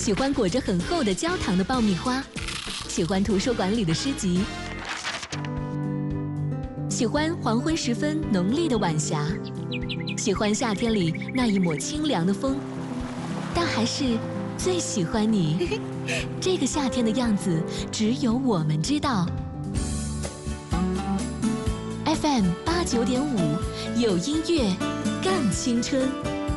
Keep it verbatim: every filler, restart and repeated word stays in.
喜欢裹着很厚的焦糖的爆米花，喜欢图书馆里的诗集，喜欢黄昏时分浓丽的晚霞，喜欢夏天里那一抹清凉的风，但还是最喜欢你。这个夏天的样子，只有我们知道。F M 八九点五，有音乐，更青春。